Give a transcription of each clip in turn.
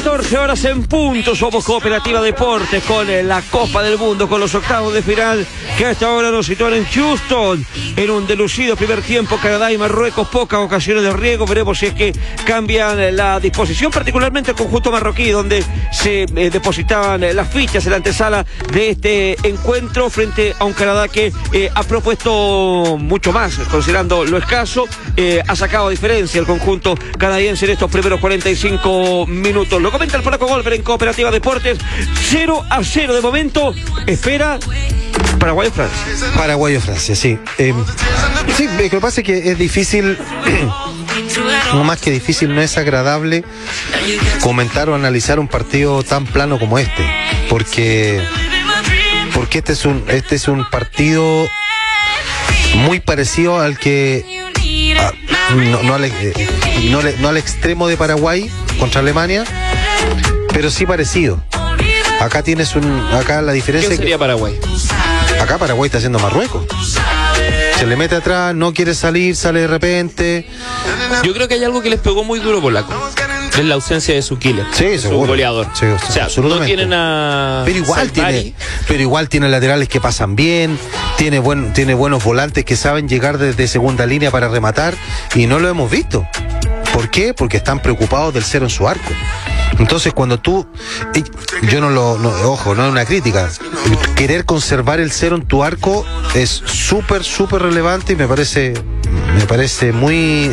14 horas en punto. Somos Cooperativa Deportes con la Copa del Mundo, con los octavos de final que hasta ahora nos sitúan en Houston, en un delucido primer tiempo. Canadá y Marruecos, pocas ocasiones de riesgo. Veremos si es que cambian la disposición, particularmente el conjunto marroquí, donde se depositaban las fichas en la antesala de este encuentro frente a un Canadá que ha propuesto mucho más, considerando lo escaso. Ha sacado diferencia el conjunto canadiense en estos primeros 45 minutos. Lo comenta el Polaco Golfer en Cooperativa Deportes. 0-0 de momento. Espera Paraguay o Francia. Paraguay o Francia, sí. Sí, lo que pasa es que es difícil, no más que difícil, no es agradable comentar o analizar un partido tan plano como este, porque este es un partido muy parecido al que no al extremo de Paraguay contra Alemania, pero sí parecido. Acá la diferencia. ¿Qué sería Paraguay? Acá Paraguay está haciendo Marruecos. Se le mete atrás, no quiere salir, sale de repente. Yo creo que hay algo que les pegó muy duro, polaco. Es la ausencia de su killer, sí, su goleador. Sí, o sea, no tienen a... Pero igual tiene laterales que pasan bien, tiene buenos volantes que saben llegar desde segunda línea para rematar, y no lo hemos visto. ¿Por qué? Porque están preocupados del cero en su arco. Entonces cuando tú, ojo, no es una crítica, querer conservar el cero en tu arco es súper relevante, y me parece muy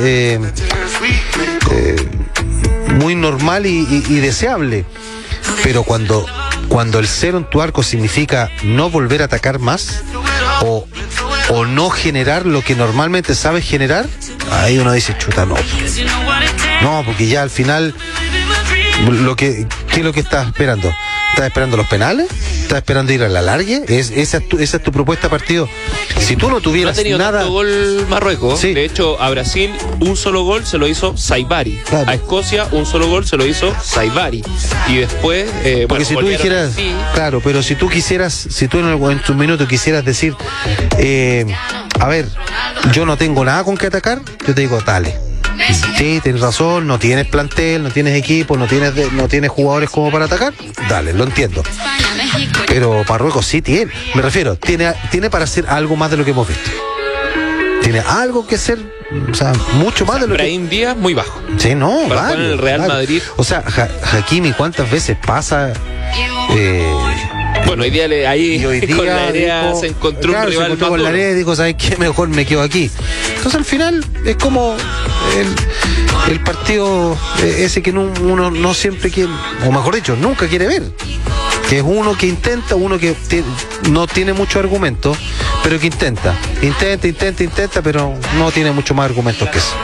muy normal y deseable. Pero cuando el cero en tu arco significa no volver a atacar más o no generar lo que normalmente sabes generar, ahí uno dice, chuta, no, porque ya al final ¿qué es lo que estás esperando? ¿Estás esperando los penales? ¿Estás esperando ir a la largue? ¿Esa es tu propuesta de partido? Si tú no tuvieras no ha tenido nada... tanto gol Marruecos. Sí. De hecho, a Brasil un solo gol se lo hizo Saibari. Claro. A Escocia un solo gol se lo hizo Saibari. Y después... porque si tú dijeras... Sí. Claro, pero si tú en tus minutos quisieras decir, a ver, yo no tengo nada con que atacar, yo te digo, dale. Sí, tienes razón, no tienes plantel, no tienes equipo, no tienes jugadores como para atacar, dale, lo entiendo. Pero Marruecos sí tiene, me refiero, tiene para hacer algo más de lo que hemos visto. Tiene algo que hacer, o sea, mucho más de lo Brahim Díaz muy bajo. Sí, no, para jugar en el Real Madrid. O sea, Hakimi, ¿cuántas veces pasa? Bueno, hoy día con la área se encontró un rival más con la área y dijo, ¿sabes qué? Mejor me quedo aquí. Entonces al final es como el partido ese que uno no siempre quiere, o mejor dicho, nunca quiere ver. Que es uno que intenta, no tiene mucho argumento, pero que intenta, pero no tiene mucho más argumentos que eso.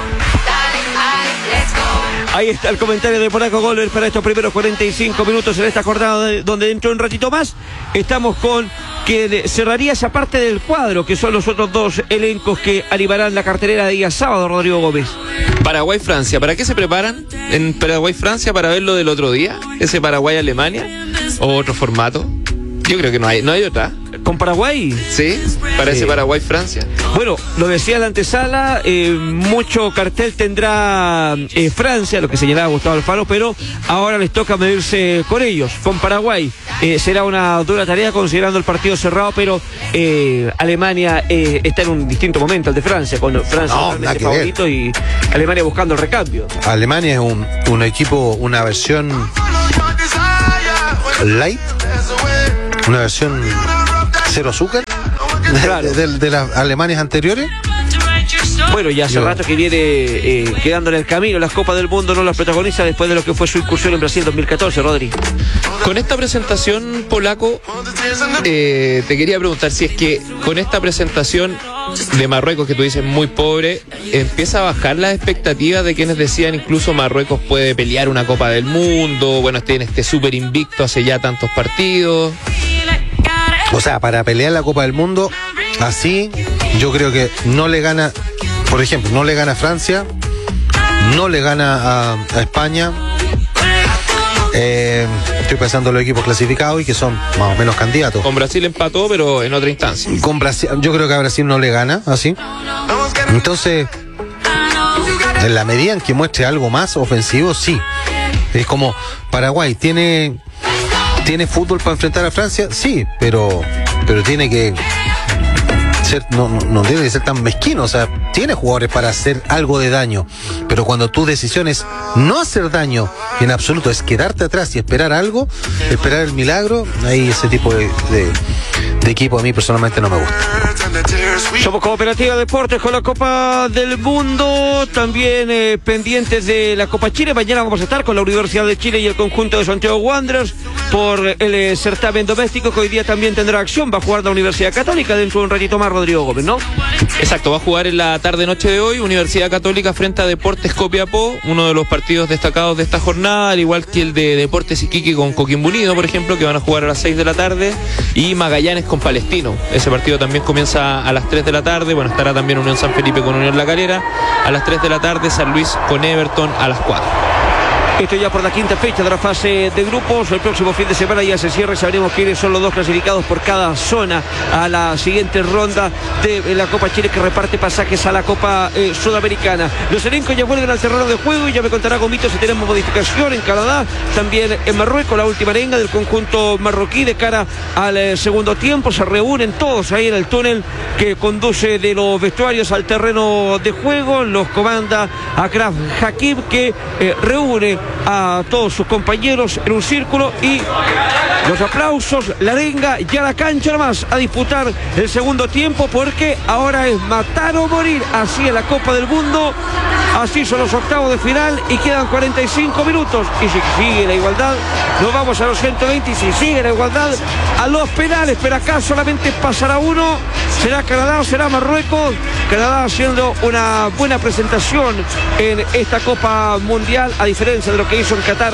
Ahí está el comentario de Polaco Golfer para estos primeros 45 minutos en esta jornada, donde dentro de un ratito más estamos con que cerraría esa parte del cuadro, que son los otros dos elencos que animarán la cartelera de día sábado, Rodrigo Gómez. Paraguay-Francia, ¿para qué se preparan en Paraguay-Francia? ¿Para ver lo del otro día? ¿Ese Paraguay-Alemania? ¿O otro formato? Yo creo que no hay otra. ¿Con Paraguay? Sí, parece Paraguay-Francia. Bueno, lo decía la antesala, mucho cartel tendrá Francia, lo que señalaba Gustavo Alfaro, pero ahora les toca medirse con ellos, con Paraguay. Será una dura tarea considerando el partido cerrado, pero Alemania está en un distinto momento al de Francia, con Francia realmente favorito y Alemania buscando el recambio. Alemania es un equipo, una versión light, una versión cero azúcar de las Alemanias anteriores. Bueno, ya hace rato que viene quedando en el camino. Las Copas del Mundo no las protagoniza después de lo que fue su incursión en Brasil 2014, Rodri. Con esta presentación, Polaco, te quería preguntar si es que con esta presentación de Marruecos, que tú dices muy pobre, empieza a bajar las expectativas de quienes decían incluso Marruecos puede pelear una Copa del Mundo, bueno, tiene este súper invicto hace ya tantos partidos. O sea, para pelear la Copa del Mundo, así, yo creo que no le gana, por ejemplo, no le gana a Francia, no le gana a España. Estoy pensando en los equipos clasificados y que son más o menos candidatos. Con Brasil empató, pero en otra instancia. Con Brasil, yo creo que a Brasil no le gana, así. Entonces, en la medida en que muestre algo más ofensivo, sí. Es como Paraguay, ¿tiene fútbol para enfrentar a Francia? Sí, pero tiene que no debe ser tan mezquino, o sea, tiene jugadores para hacer algo de daño, pero cuando tu decisión es no hacer daño en absoluto, es quedarte atrás y esperar algo, esperar el milagro, ahí ese tipo de equipo a mí personalmente no me gusta. Somos Cooperativa Deportes con la Copa del Mundo, también pendientes de la Copa Chile. Mañana vamos a estar con la Universidad de Chile y el conjunto de Santiago Wanderers por el certamen doméstico, que hoy día también tendrá acción. Va a jugar la Universidad Católica dentro de un ratito más, Rodrigo Gómez, ¿no? Exacto, va a jugar en la tarde-noche de hoy Universidad Católica frente a Deportes Copiapó, uno de los partidos destacados de esta jornada, al igual que el de Deportes Iquique con Coquimbo Unido, por ejemplo, que van a jugar a las 6 de la tarde, y Magallanes con Palestino. Ese partido también comienza a las 3 de la tarde. Bueno, estará también Unión San Felipe con Unión La Calera a las 3 de la tarde, San Luis con Everton a las 4. Esto ya por la quinta fecha de la fase de grupos. El próximo fin de semana ya se cierra y sabremos quiénes son los dos clasificados por cada zona a la siguiente ronda de la Copa Chile, que reparte pasajes a la Copa Sudamericana. Los elencos ya vuelven al terreno de juego y ya me contará Gomito si tenemos modificación en Canadá, también en Marruecos. La última arenga del conjunto marroquí de cara al segundo tiempo. Se reúnen todos ahí en el túnel que conduce de los vestuarios al terreno de juego. Los comanda Achraf Hakimi, que reúne a todos sus compañeros en un círculo, y los aplausos, la arenga, ya la cancha nomás a disputar el segundo tiempo, porque ahora es matar o morir. Así es la Copa del Mundo, así son los octavos de final y quedan 45 minutos. Y si sigue la igualdad, nos vamos a los 120, y si sigue la igualdad, a los penales. Pero acá solamente pasará uno, será Canadá o será Marruecos. Canadá haciendo una buena presentación en esta Copa Mundial, a diferencia de lo que hizo en Qatar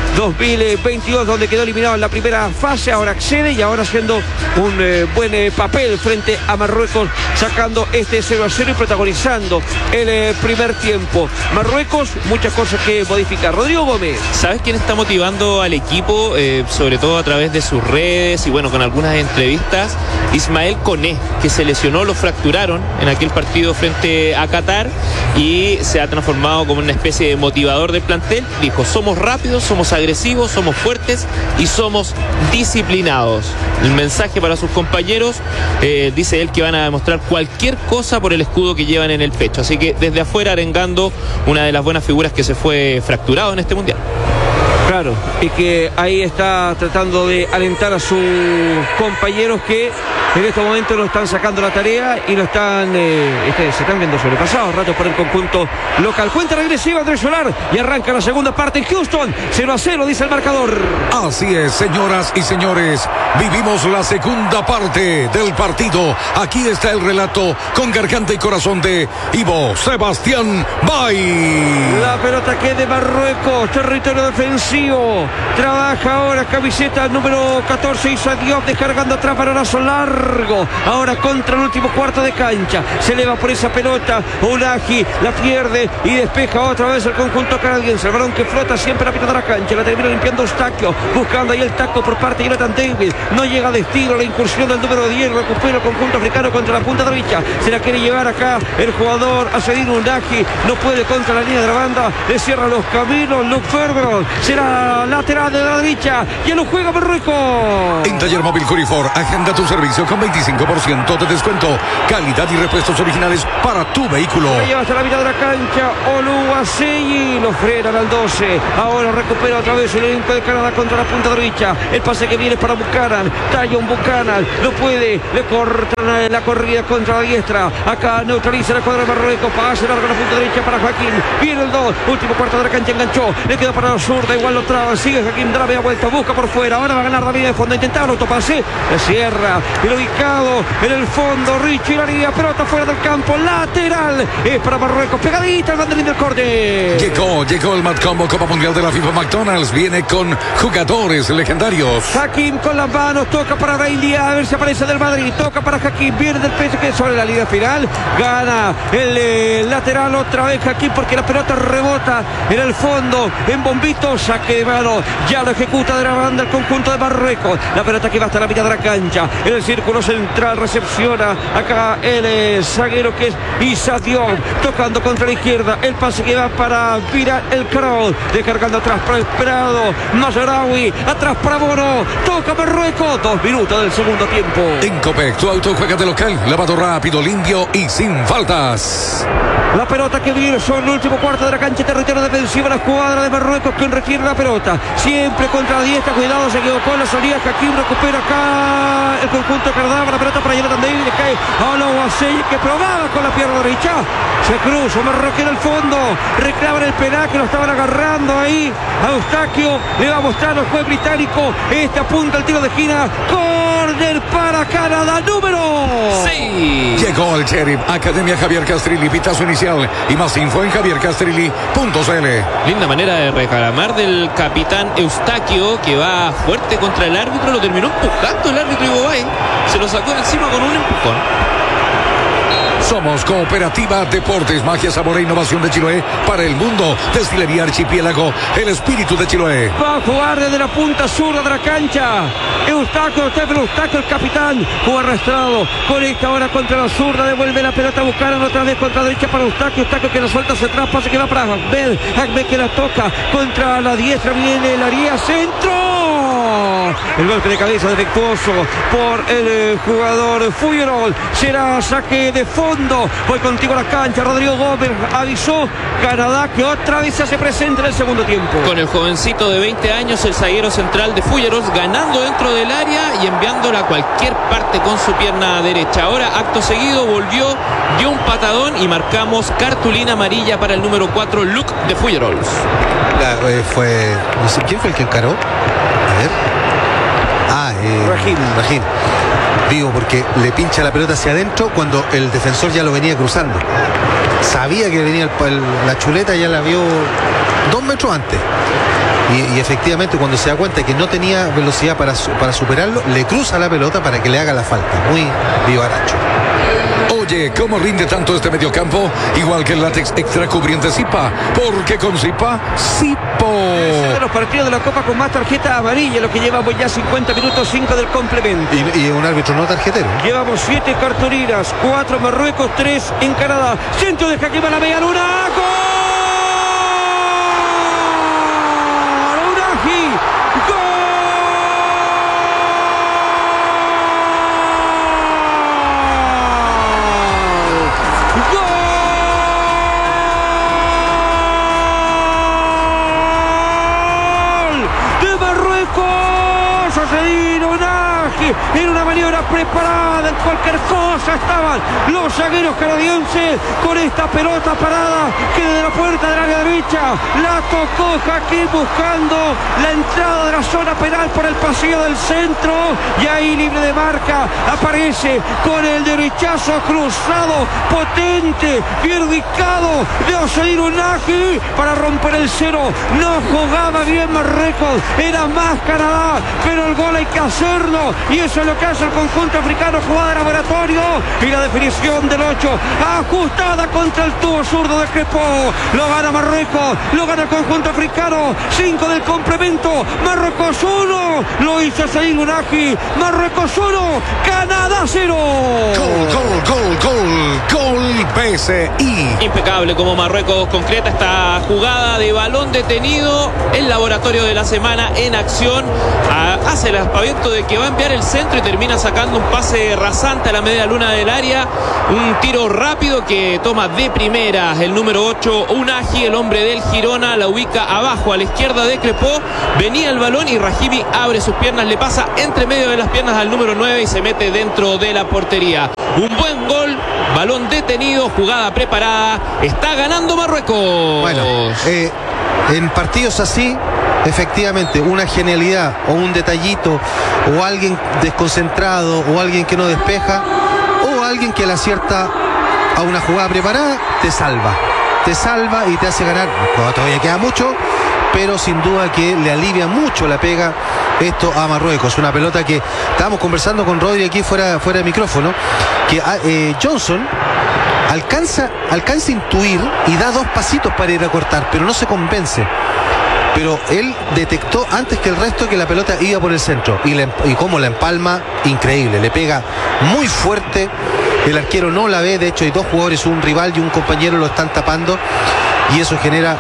2022, donde quedó eliminado en la primera fase. Ahora accede y ahora haciendo un buen papel frente a Marruecos, sacando este 0-0 y protagonizando el primer tiempo. Marruecos, muchas cosas que modificar. Rodrigo Gómez. ¿Sabes quién está motivando al equipo? Sobre todo a través de sus redes y bueno, con algunas entrevistas. Ismael Koné, que se lesionó, lo fracturaron en aquel partido frente a Qatar y se ha transformado como una especie de motivador del plantel. Dijo: somos rápidos, somos agresivos, somos fuertes y somos disciplinados. El mensaje para sus compañeros, dice él, que van a demostrar cualquier cosa por el escudo que llevan en el pecho. Así que desde afuera arengando una de las buenas figuras que se fue fracturado en este mundial. Claro, y que ahí está tratando de alentar a sus compañeros que en este momento lo están sacando la tarea y lo están se están viendo sobrepasados ratos por el conjunto local. Cuenta regresiva Andrés Solar y arranca la segunda parte en Houston. 0-0 dice el marcador. Así es, señoras y señores, vivimos la segunda parte del partido. Aquí está el relato con garganta y corazón de Ivo Sebastián Bay. La pelota que de Marruecos, territorio defensivo. Trabaja ahora camiseta número 14, Issa Diop, descargando atrás, balonazo largo. Ahora contra el último cuarto de cancha. Se eleva por esa pelota. Unagi la pierde y despeja otra vez el conjunto canadiense. El balón que flota siempre a la mitad de la cancha. La termina limpiando Eustaquio, buscando ahí el taco por parte de Jonathan David. No llega a destino la incursión del número 10. Recupera el conjunto africano contra la punta derecha. Se la quiere llevar acá el jugador Asedin Unagi. No puede contra la línea de la banda. Le cierra los caminos Luke Ferberon. Será lateral de la derecha. Ya lo juega Marruecos. En Taller Móvil Curifor, agenda tu servicio con 25% de descuento. Calidad y repuestos originales para tu vehículo. Se lleva hasta la mitad de la cancha Oluwaseyi. Lo frenan al 12. Ahora recupera otra vez el elenco de Canadá contra la punta derecha. El pase que viene para Buchanan. Tayon Buchanan. No puede. Le cortan la corrida contra la diestra. Acá neutraliza la cuadra de Marruecos. Pase largo a la punta derecha para Joaquín. Viene el 2. Último cuarto de la cancha. Enganchó. Le queda para la zurda. Igual lo traba. Sigue Joaquín. Da la media vuelta. Busca por fuera. Ahora va a ganar la línea de fondo. Intentaba el autopase. Le cierra. El ubicado en el fondo. Richie Laría. Pelota fuera del campo. Lateral. Es para Marruecos. Pegadita al banderín del córner. Llegó el Mad Combo Copa Mundial de la FIFA. McDonald's viene con jugadores legendarios. Hakim con las manos. Toca para Reindia. A ver si aparece del Madrid. Toca para Hakim. Viene del PSG sobre la línea final. Gana el lateral otra vez Hakim, porque la pelota rebota en el fondo. En bombito. Saca saque de mano, ya lo ejecuta de la banda el conjunto de Marruecos. La pelota que va hasta la mitad de la cancha, en el círculo central recepciona acá el zaguero que es Issa Diop, tocando contra la izquierda, el pase que va para Bilal El Karol, descargando atrás para el Prado, Mazraoui, atrás para Bono, toca Marruecos, 2 minutos del segundo tiempo. En Copec, tu auto juega de local, lavado rápido, limpio y sin faltas. La pelota que viene sobre el último cuarto de la cancha, territorio defensivo, la escuadra de Marruecos que retiene la pelota, siempre contra la diestra, cuidado, se equivocó la salida, Hakim recupera acá el conjunto de Cardaba, la pelota para Jonathan David, le cae a Louasseye que probaba con la pierna derecha, se cruza Marroquí en el fondo, reclaman el penal que lo estaban agarrando ahí a Eustaquio, le va a mostrar al juez británico, este apunta el tiro de esquina, córner para Canadá, número 6. Llegó el Sheriff, Academia Javier Castrilli, pitazo inicial y más info en javiercastrilli.cl. Linda manera de reclamar del capitán Eustaquio, que va fuerte contra el árbitro, lo terminó empujando el árbitro Ibobay, se lo sacó de encima con un empujón. Somos Cooperativa Deportes, magia, sabor e innovación de Chiloé para el mundo. Destilería Archipiélago, el espíritu de Chiloé. Va a jugar desde la punta sur de la cancha. Eustaquio, el capitán, fue arrastrado. Conecta ahora contra la zurda, devuelve la pelota a buscar otra vez contra la derecha para Eustaquio. Eustaquio que la suelta hacia atrás, pase que va para Ahmed. Ahmed que la toca contra la diestra, viene el área, centro. El golpe de cabeza defectuoso por el jugador Fuyerol. Será saque de fondo. Voy contigo a la cancha. Rodrigo Gómez avisó. Canadá que otra vez se hace presente en el segundo tiempo. Con el jovencito de 20 años, el zaguero central de Fuyerol, ganando dentro del área y enviándola a cualquier parte con su pierna derecha. Ahora, acto seguido, volvió, dio un patadón y marcamos cartulina amarilla para el número 4, Luke de Fuyerol. No sé quién fue el que encaró. A ver. Rahim. Digo, porque le pincha la pelota hacia adentro cuando el defensor ya lo venía cruzando. Sabía que venía la chuleta, ya la vio 2 metros antes. Y efectivamente, cuando se da cuenta que no tenía velocidad para superarlo, le cruza la pelota para que le haga la falta. Muy vivaracho. Oye, ¿cómo rinde tanto este mediocampo? Igual que el látex extra cubriente Zipa, porque con Zipa, Zipo. De los partidos de la Copa con más tarjeta amarilla, lo que llevamos ya 50 minutos, 5 del complemento. Y un árbitro no tarjetero. Llevamos 7 cartulinas, 4 Marruecos, 3 en Canadá. Centro de Hakim a la media luna. ¡Gol! ¡Unahi! ¡Gol! En una maniobra preparada, en cualquier cosa estaban los zagueros canadienses con esta pelota parada que desde la puerta del área derecha la tocó Hakim buscando la entrada de la zona penal por el pasillo del centro, y ahí libre de marca aparece con el derechazo cruzado potente, bien ubicado de Oseir Unahi para romper el cero. No jugaba bien Marruecos, era más Canadá, pero el gol hay que hacerlo, y eso es lo que hace el conjunto africano. Jugada de laboratorio y la definición del 8 ajustada contra el tubo zurdo de Crespó. Lo gana Marruecos, lo gana el conjunto africano. 5 del complemento, Marruecos 1, lo hizo Saïd Unahi. Marruecos 1, Canadá 0. Gol PSI. Impecable como Marruecos concreta esta jugada de balón detenido. El laboratorio de la semana en acción. Hace el aspaviento de que va a enviar el centro y termina sacando un pase rasante a la media luna del área. Un tiro rápido que toma de primera el número 8, Unahi, el hombre del Girona, la ubica abajo a la izquierda de Crespó. Venía el balón y Rahimi abre sus piernas, le pasa entre medio de las piernas al número 9 y se mete dentro de la portería. Un buen gol, balón detenido, jugada preparada. Está ganando Marruecos. Bueno, en partidos así, efectivamente, una genialidad o un detallito o alguien desconcentrado o alguien que no despeja o alguien que le acierta a una jugada preparada, te salva y te hace ganar. No, todavía queda mucho, pero sin duda que le alivia mucho la pega esto a Marruecos. Una pelota que estábamos conversando con Rodri aquí fuera de micrófono, que Johnson alcanza a intuir y da 2 pasitos para ir a cortar, pero no se convence. pero él detectó antes que el resto que la pelota iba por el centro y como la empalma, increíble, le pega muy fuerte, el arquero no la ve, de hecho hay dos jugadores, un rival y un compañero lo están tapando y eso genera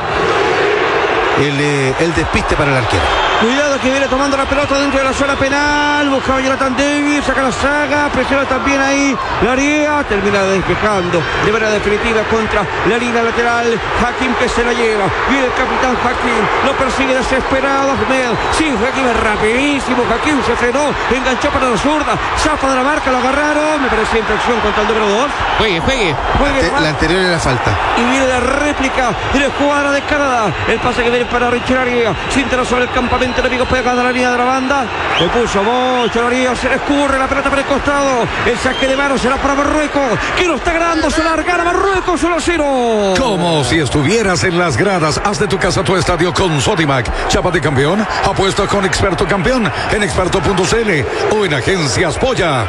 el despiste para el arquero. Cuidado que viene tomando la pelota dentro de la zona penal. Buscaba Jonathan Davis, saca la saga, presiona también ahí Laría, termina despejando de manera definitiva contra la línea lateral. Hakim que se la lleva, viene el capitán Hakim, lo persigue desesperado Ahmed. Sí, Hakim es rapidísimo, Hakim se frenó, enganchó para la zurda, zafa de la marca, lo agarraron, me parece infracción contra el número 2. Juegue. La anterior era falta. Y viene la réplica de la escuadra de Canadá. El pase que viene para Richard Laría, Cintra sobre el campamento enemigo, pega a la línea de la banda. Le puso mucho Laría, se le escurre la pelota por el costado. El saque de mano será para Marruecos, que lo está ganando, se larga a Marruecos 1-0. Como si estuvieras en las gradas. Haz de tu casa tu estadio con Sodimac. Chapa de campeón. Apuesta con Experto Campeón en experto.cl o en Agencias Polla.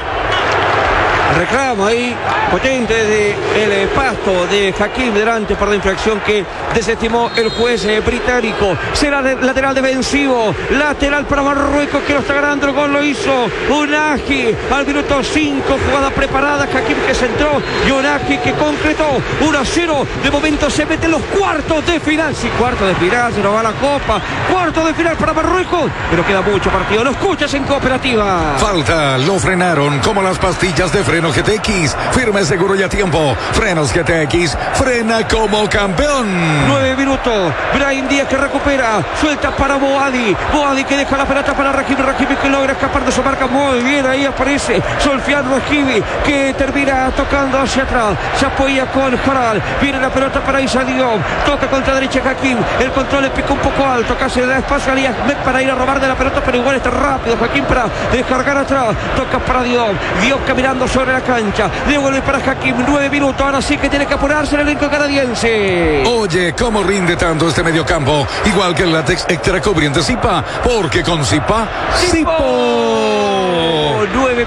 Reclamo ahí potente del Pasto de Hakim delante por la infracción que desestimó el juez británico. Será lateral defensivo, lateral para Marruecos, que lo está ganando. El gol lo hizo Unahi al minuto 5, jugada preparada, Hakim que centró y Unahi que concretó 1-0. De momento se mete en los cuartos de final. Sí, cuartos de final, se nos va la copa. Cuartos de final para Marruecos, pero queda mucho partido. Lo escuchas en Cooperativa. Falta, lo frenaron como las pastillas de freno GTX. Firme, seguro y a tiempo. Frenos GTX, frena como campeón. 9 minutos. Brahim Díaz que recupera, suelta para Boadi que deja la pelota para Rahimi que logra escapar de su marca muy bien. Ahí aparece Solfian Rahimi que termina tocando hacia atrás, se apoya con Jaral, viene la pelota para Issa Diop, toca contra derecha Hakim, el control le pica un poco alto, casi le da espacio a Ali Ahmed para ir a robar de la pelota, pero igual está rápido Hakim para descargar atrás, toca para Diop caminando sobre la cancha, devuelve para Hakim. 9 minutos, ahora sí que tiene que apurarse el elenco canadiense. Oye, ¿cómo rinde tanto este mediocampo? Igual que el látex extra cubriente Zipa, porque con Zipa, Zipo.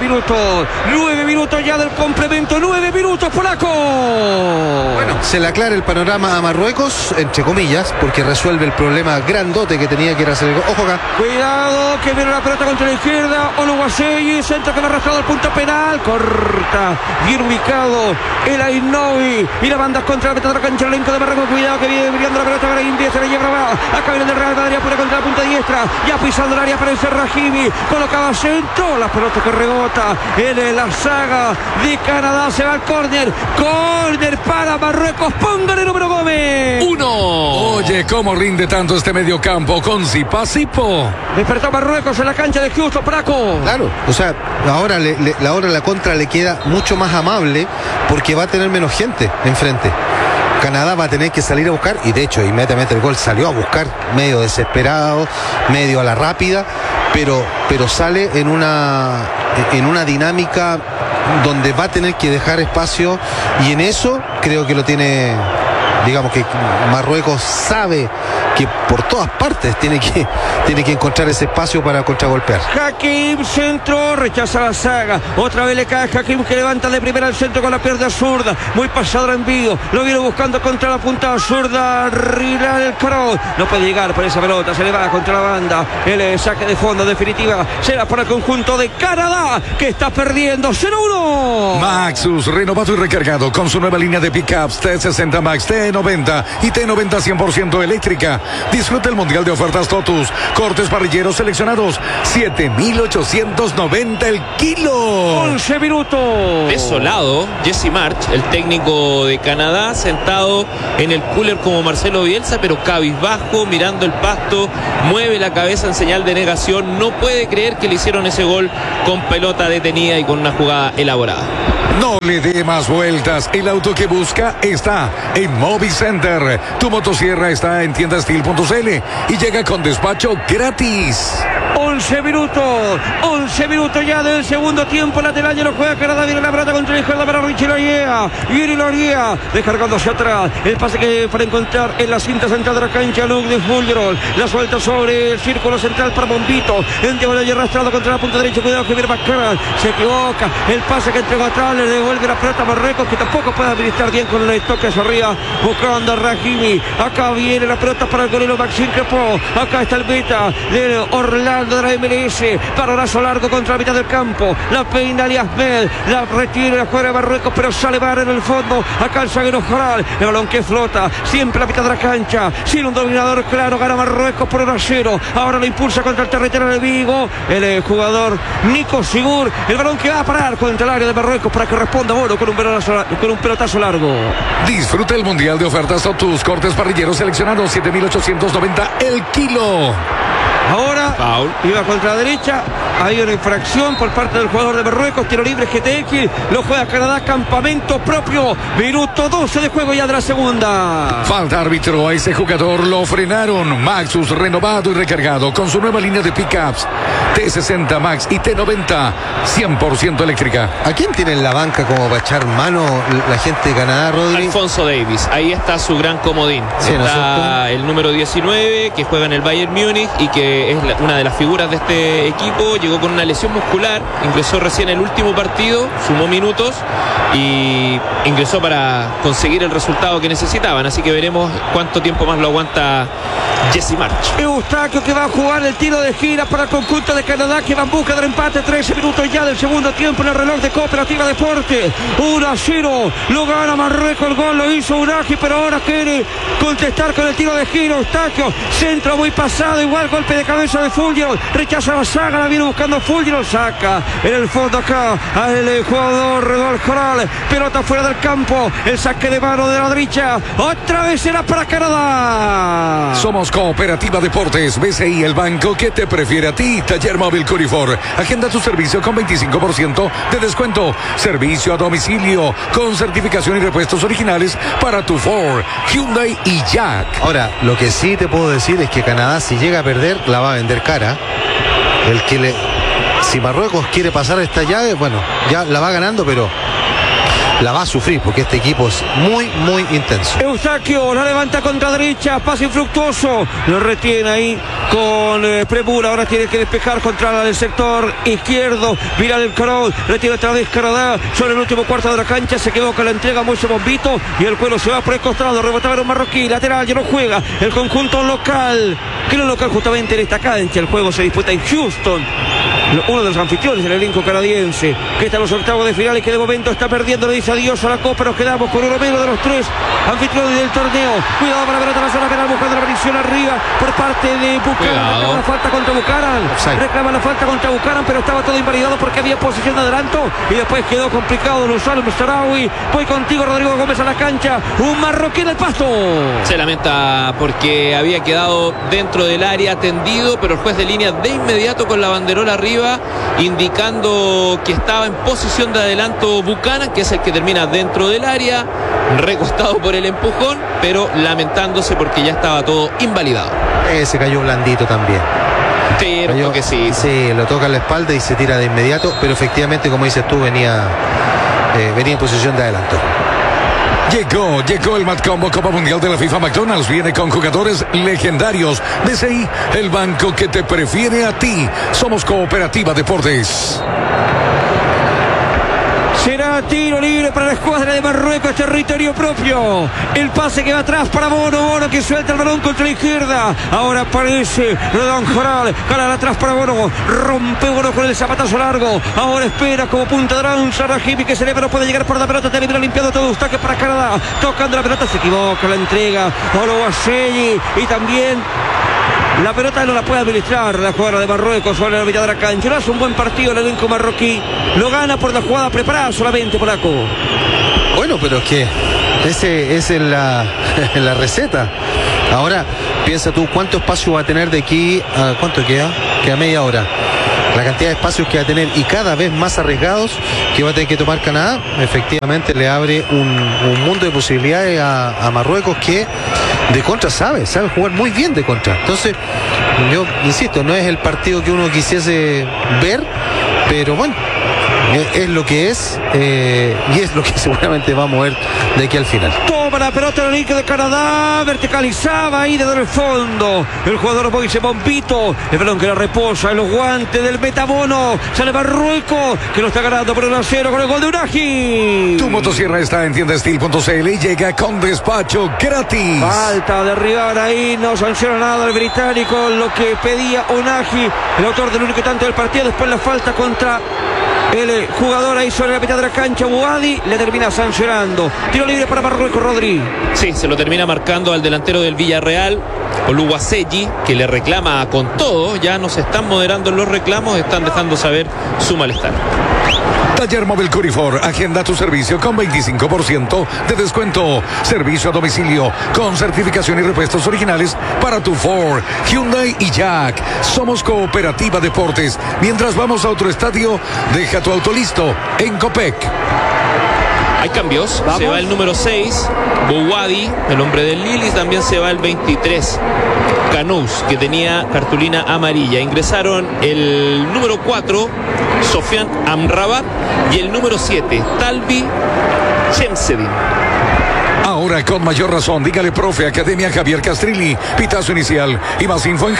9 minutos ya del complemento, 9 minutos, polaco. Bueno, se le aclara el panorama a Marruecos, entre comillas, porque resuelve el problema grandote que tenía que ir a hacer el gol. Ojo acá. Cuidado, que viene la pelota contra la izquierda. Oluwaseyi, centro que lo ha arrastrado al punto penal. Corta, bien ubicado el Ainoui. Y la banda contra la mitad de la cancha, el elenco de Marruecos. Cuidado que viene brillando la pelota para India, se la lleva abajo. Acá viene el Real Madrid, pone contra la punta diestra. Ya pisando el área aparece Rahimi. Colocaba centro, la pelota que rebota en la saga de Canadá. Se va al córner. Córner para Marruecos. Póngale número Gómez. 1. Oye, ¿cómo rinde tanto este mediocampo con Zipa, Zipo? Despertó Marruecos en la cancha de Houston, Praco. Claro, o sea, ahora la contra le queda mucho más amable porque va a tener menos gente enfrente. Canadá va a tener que salir a buscar, y de hecho inmediatamente el gol salió a buscar, medio desesperado, medio a la rápida, pero sale en una dinámica donde va a tener que dejar espacio, y en eso creo que lo tiene, digamos que Marruecos sabe que por todas partes tiene que encontrar ese espacio para contragolpear. Hakim, centro, rechaza la saga. Otra vez le cae Hakim, que levanta de primera al centro con la pierna zurda. Muy pasado el envío. Lo viene buscando contra la punta zurda. Rilal Cross. No puede llegar por esa pelota. Se le va contra la banda. El saque de fondo definitiva será para el conjunto de Canadá, que está perdiendo 0-1. Maxus, renovado y recargado con su nueva línea de pickups T60 Max, T90 y T90 100% eléctrica. Disfruta el mundial de ofertas Totus. Cortes parrilleros seleccionados, 7,890 el kilo. 11 minutos. Desolado, Jesse March, el técnico de Canadá, sentado en el cooler como Marcelo Bielsa, pero cabizbajo, mirando el pasto, mueve la cabeza en señal de negación. No puede creer que le hicieron ese gol con pelota detenida y con una jugada elaborada. No le dé más vueltas. El auto que busca está en Movicenter. Tu motosierra está en tiendastil.cl y llega con despacho gratis. 11 minutos ya del segundo tiempo. Lateral ya lo juega Canadá, viene la pelota contra la izquierda para Richie Laría. Viene Laría descargando hacia atrás. El pase que para encontrar en la cinta central de la cancha Luc de Fulgerol. La suelta sobre el círculo central para Bombito. En diagonal y arrastrado contra la punta derecha. Cuidado que viene Baccarat. Se equivoca. El pase que entregó atrás le devuelve la pelota a Marruecos, que tampoco puede administrar bien con el toque hacia arriba, buscando a Rahimi. Acá viene la pelota para el golero Maxime Crepeau. Acá está el meta de Orlando de la MLS. Balonazo largo contra la mitad del campo. La peina Ali Ahmed, la retiene la juega de Marruecos, pero sale Bar en el fondo. Acá el zaguero Jaral, el balón que flota, siempre a la mitad de la cancha, sin un dominador claro, gana Marruecos por 1-0. Ahora lo impulsa contra el territorio de Vigo el jugador Nico Sigur. El balón que va a parar contra el área de Marruecos para que responda Bono con un pelotazo largo. Disfruta el mundial de ofertas a tus cortes parrilleros seleccionados, 7.890 el kilo. Ahora Foul. iba contra la derecha. Hay una infracción por parte del jugador de Marruecos. Tiro libre GTX. Lo juega Canadá. Campamento propio. Minuto 12 de juego ya de la segunda. Falta árbitro a ese jugador. Lo frenaron. Maxus renovado y recargado con su nueva línea de pickups T60 Max y T90 100% eléctrica. ¿A quién tiene en la banca como para echar mano la gente de Canadá, Rodri? Alfonso Davies, ahí está su gran comodín. Sí, está el número 19 que juega en el Bayern Múnich y que es una de las figuras de este equipo. Llegó con una lesión muscular, ingresó recién el último partido, sumó minutos y ingresó para conseguir el resultado que necesitaban. Así que veremos cuánto tiempo más lo aguanta Jesse March. Eustaquio que va a jugar el tiro de gira para el conjunto de Canadá, que va en busca del empate. 13 minutos ya del segundo tiempo en el reloj de Cooperativa Deporte. 1-0, lo gana Marruecos. El gol lo hizo Unagi, pero ahora quiere contestar con el tiro de gira. Eustaquio, centro muy pasado, igual golpe de cabeza de Fulgero, rechaza la saga, la viene buscando Fulgero, saca en el fondo acá al jugador Redol Coral, pelota fuera del campo, el saque de mano de la derecha, otra vez será para Canadá. Somos Cooperativa Deportes, BCI, el banco que te prefiere a ti. Taller móvil Curifor, agenda tu servicio con 25% de descuento, servicio a domicilio con certificación y repuestos originales para tu Ford, Hyundai y Jack. Ahora, lo que sí te puedo decir es que Canadá, si llega a perder, la va a vender cara. Si Marruecos quiere pasar esta llave, bueno, ya la va ganando, pero la va a sufrir porque este equipo es muy, muy intenso. Eustaquio la levanta contra derecha, pase infructuoso, lo retiene ahí con premura. Ahora tiene que despejar contra el sector izquierdo. Viral el Carol, retiene otra vez Canadá sobre el último cuarto de la cancha. Se quedó con la entrega Moise Bombito y el cuero se va por el costado. Rebotaba un marroquí, lateral, ya no juega el conjunto local. Que no local justamente en esta cancha. El juego se disputa en Houston, uno de los anfitriones del elenco canadiense, que está en los octavos de final y que de momento está perdiendo. Le dice adiós a la Copa. Nos quedamos con uno menos de los tres anfitriones del torneo. Cuidado para ver la zona penal, buscando la bendición arriba por parte de Buchanan. Reclama la falta contra Buchanan. Reclama la falta contra Buchanan, pero estaba todo invalidado porque había posición de adelanto y después quedó complicado Luzano Mestarawi. Voy contigo, Rodrigo Gómez, a la cancha. Un marroquí en el pasto. Se lamenta porque había quedado dentro del área tendido, pero el juez de línea de inmediato con la banderola arriba indicando que estaba en posición de adelanto Buchanan, que es el que termina dentro del área, recostado por el empujón, pero lamentándose porque ya estaba todo invalidado. Se cayó blandito también. Sí, creo que sí. Sí, lo toca en la espalda y se tira de inmediato, pero efectivamente, como dices tú, venía en posición de adelanto. Llegó el Mad Combo Copa Mundial de la FIFA. McDonald's viene con jugadores legendarios. BCI, el banco que te prefiere a ti. Somos Cooperativa Deportes. Será tiro libre para la escuadra de Marruecos, territorio propio. El pase que va atrás para Bono que suelta el balón contra la izquierda. Ahora aparece Redon Joral, cara atrás para Bono. Rompe Bono con el zapatazo largo. Ahora espera como punta de lanza Rahimi, que se eleva, no puede llegar por la pelota. Termina limpiando todo Eustaquio para Canadá. Tocando la pelota, se equivoca la entrega. Oloaselli y también la pelota no la puede administrar la jugada de Marruecos sobre la mitad de la cancha. No hace un buen partido el elenco marroquí. Lo gana por la jugada preparada solamente, polaco. Bueno, pero es que esa es la receta. Ahora, piensa tú, ¿cuánto espacio va a tener de aquí a cuánto queda? Queda media hora. La cantidad de espacios que va a tener y cada vez más arriesgados que va a tener que tomar Canadá, efectivamente le abre un mundo de posibilidades a Marruecos, que de contra sabe jugar muy bien de contra. Entonces, yo insisto, no es el partido que uno quisiese ver, pero bueno, es lo que es y es lo que seguramente va a mover de aquí al final. toma la pelota en el link de Canadá, verticalizaba ahí desde el fondo. El jugador Moise Bombito, el balón que la reposa en los guantes del Metabono. Sale Marruecos, que lo está ganando por 1-0 con el gol de Unagi. Tu motosierra está en tiendastil.cl y llega con despacho gratis. Falta derribar ahí, no sanciona nada el británico, lo que pedía Unagi, el autor del único tanto del partido. Después la falta contra el jugador ahí sobre la mitad de la cancha, Buadi, le termina sancionando. Tiro libre para Marruecos, Rodri. Sí, se lo termina marcando al delantero del Villarreal, Oluwaseyi, que le reclama con todo. Ya no se están moderando en los reclamos, están dejando saber su malestar. Taller Móvil Curifor, agenda tu servicio con 25% de descuento. Servicio a domicilio con certificación y repuestos originales para tu Ford, Hyundai y Jack. Somos Cooperativa Deportes. Mientras vamos a otro estadio, deja tu auto listo en Copec. Hay cambios, ¿Vamos? se va el número 6, Bouwadi, el hombre del Lille, también se va el 23, Canous, que tenía cartulina amarilla. Ingresaron el número 4, Sofian Amrabat, y el número 7, Talbi Chemsedin. Ahora con mayor razón, dígale profe Academia Javier Castrilli, pitazo inicial y más info en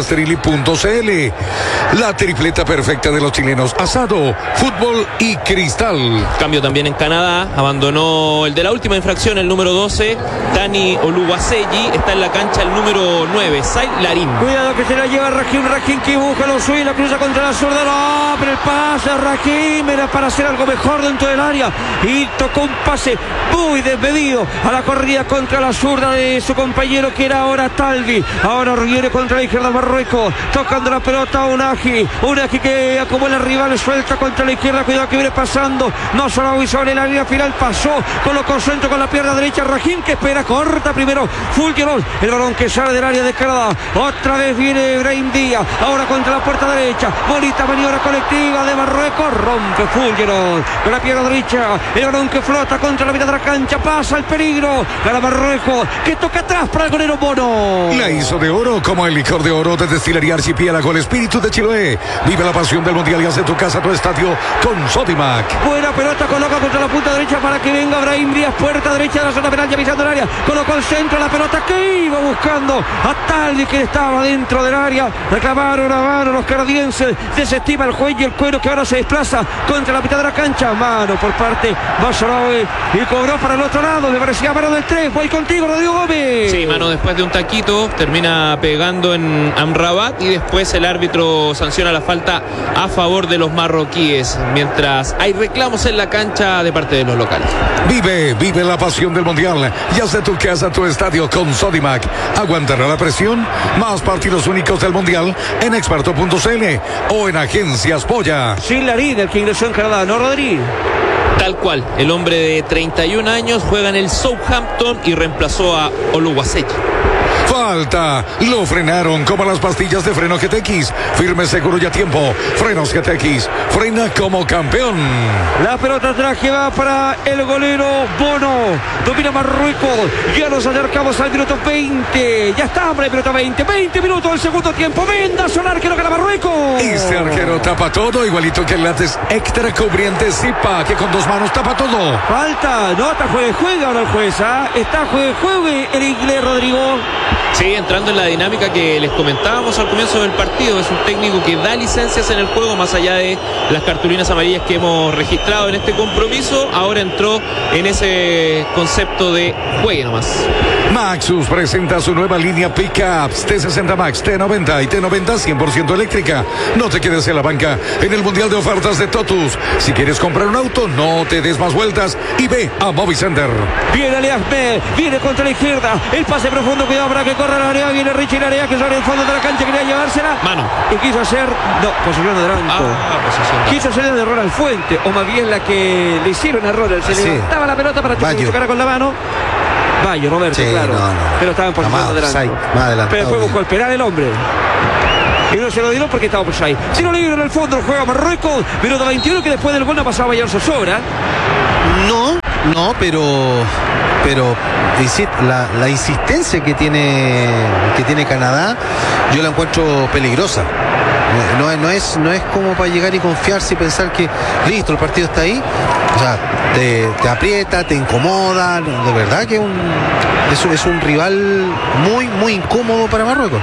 javiercastrilli.cl. La tripleta perfecta de los chilenos: asado, fútbol y cristal. Cambio también en Canadá, abandonó el de la última infracción, el número 12, Dani Oluwaseyi. Está en la cancha el número 9, Said Larin. Cuidado que se la lleva Rahim que busca lo suyo, la cruza contra la zurda, no, pero el pase a Rahim era para hacer algo mejor dentro del área y tocó un pase muy desmedido a la corrida contra la zurda de su compañero, que era ahora Talbi. Ahora viene contra la izquierda Marruecos, tocando la pelota a Unagi que acomoda el rival, suelta contra la izquierda, cuidado que viene pasando, no solo sobre la línea final, pasó, colocó centro con la pierna derecha, Rahim que espera, corta primero Fulgeron, el balón que sale del área de Canadá, otra vez viene Brahim Díaz, ahora contra la puerta derecha, bonita maniobra colectiva de Marruecos, rompe Fulgeron con la pierna derecha, el balón que flota contra la mitad de la cancha, pasa el peligro, gana Marruecos, que toca atrás para el golero Bono. La hizo de oro como el licor de oro de Destilería Archipiélago, el espíritu de Chiloé. Vive la pasión del mundial y haz de tu casa tu estadio con Sodimac. Buena pelota, coloca contra la punta derecha para que venga Brahim Díaz, puerta derecha de la zona penal, ya pisando el área, colocó al centro la pelota que iba buscando a Talbi, que estaba dentro del área, reclamaron a mano los canadienses, desestima el juez y el cuero, que ahora se desplaza contra la mitad de la cancha, mano por parte Basarabe y cobró para el otro lado, me parecía mano del 3, voy contigo Rodrigo Gómez. Sí, mano después de un taquito, termina pegando en Amrabat y después el árbitro sanciona la falta a favor de los marroquíes, mientras hay reclamos en la cancha de parte de los locales. Vive la pasión del mundial y haz de tu casa tu estadio con Sodimac. Aguantará la presión, más partidos únicos del mundial en experto.cl o en Agencias Polla. Sin Larín, el que ingresó en Canadá, ¿no, Rodri? Tal cual, el hombre de 31 años juega en el Southampton y reemplazó a Oluwaseyi. Falta, lo frenaron como las pastillas de freno GTX. Firme, seguro y a tiempo. Frenos GTX, frena como campeón. La pelota atrás que va para el golero Bono. Domina Marruecos. Ya nos acercamos al minuto 20. Ya está, hombre, minuto 20. 20 minutos del segundo tiempo. Mendas, un arquero que gana Marruecos. Este arquero tapa todo, igualito que el látex extra cubriente Zipa, que con dos manos tapa todo. Falta, no, está juega ahora el juez, ¿ah? Está juegue el inglés, Rodrigo. Sí, entrando en la dinámica que les comentábamos al comienzo del partido, es un técnico que da licencias en el juego más allá de las cartulinas amarillas que hemos registrado en este compromiso. Ahora entró en ese concepto de juegue nomás. Maxus presenta su nueva línea Pickups T60 Max, T90 y T90 100% eléctrica. No te quedes en la banca en el Mundial de Ofertas de Totus. Si quieres comprar un auto, no te des más vueltas y ve a Movicenter. Viene Ali Ahmed, viene contra la izquierda, el pase profundo, cuidado para que corra la área, viene Richie Larea que sale en el fondo de la cancha, quería llevársela. Mano. Y quiso hacer, posición de Branco. Quiso hacer el error al Fuente, o más bien la que le hicieron error, se Sí. levantaba la pelota para tocar con la mano. Bayo, Roberto, Sí, claro. no. Pero estaba en posición de Branco. Más adelantado. Pero después buscó el penal el hombre. Y no se lo dio porque estaba por ahí. Si no libre en el fondo, juega Marruecos. Minuto 21, que después del gol no pasaba Bayern Sosobra. No, pero la insistencia que tiene Canadá, yo la encuentro peligrosa. No es como para llegar y confiarse y pensar que listo, el partido está ahí. O sea, te aprieta, te incomoda. De verdad que es un rival muy, muy incómodo para Marruecos.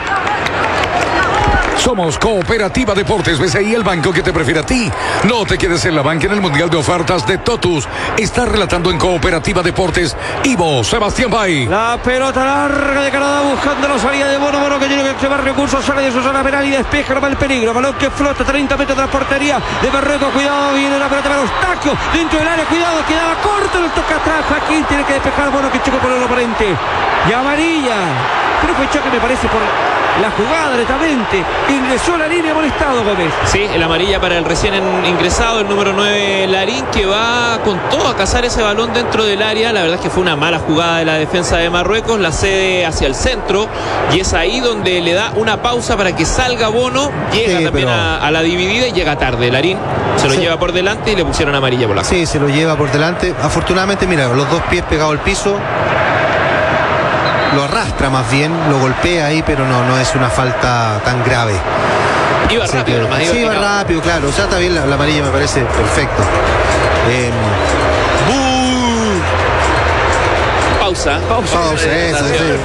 Somos Cooperativa Deportes, ves ahí el banco que te prefiere a ti. No te quedes en la banca en el Mundial de Ofertas de Totus. Está relatando en Cooperativa Deportes Ivo Sebastián Bay. La pelota larga de Canadá buscando la salida de Bono que tiene que llevar recursos, sale de su zona penal y despeja el peligro. Balón que flota 30 metros de la portería de Marruecos. Cuidado, viene la pelota para Eustaquio dentro del área. Cuidado, quedaba corto, le toca atrás. Aquí tiene que despejar Bono que chocó por el oponente. Y amarilla. Pero fue choque, me parece, por la jugada netamente. Ingresó a la línea molestado Gómez. Sí, el amarilla para el recién ingresado, el número 9 Larín, que va con todo a cazar ese balón dentro del área. La verdad es que fue una mala jugada de la defensa de Marruecos, la cede hacia el centro y es ahí donde le da una pausa para que salga Bono. Llega también a la dividida y llega tarde. Larín se lo lleva por delante y le pusieron amarilla por la Sí, se lo lleva por delante. Afortunadamente, mira, los dos pies pegados al piso. Lo arrastra más bien, lo golpea ahí, pero no es una falta tan grave. Iba Así rápido, nomás. Iba rápido, claro. O sea, está bien, la amarilla me parece perfecto. Pausa. Eso.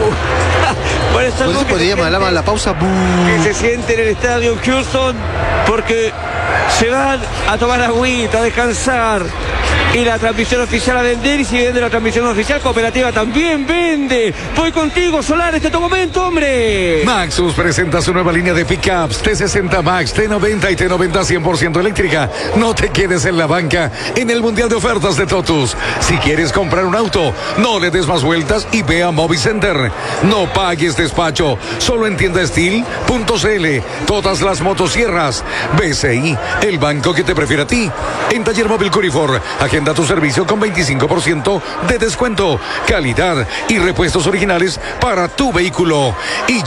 Bueno, es algo Pues que podríamos llamar la pausa. que se siente en el estadio Houston, porque se van a tomar agüita, a descansar. Y la transmisión oficial a vender, y si vende la transmisión oficial, Cooperativa también vende. Voy contigo, Solar, este es tu momento, hombre. Maxus presenta su nueva línea de pickups T60 Max, T90 y T90 100% eléctrica. No te quedes en la banca en el Mundial de Ofertas de Totus. Si quieres comprar un auto, no le des más vueltas y ve a Movicenter. No pagues despacho, solo en tiendastil.cl. Todas las motosierras. BCI, el banco que te prefiere a ti. En Taller Móvil Curifor, agenda tu servicio con 25% de descuento, calidad y repuestos originales para tu vehículo. Y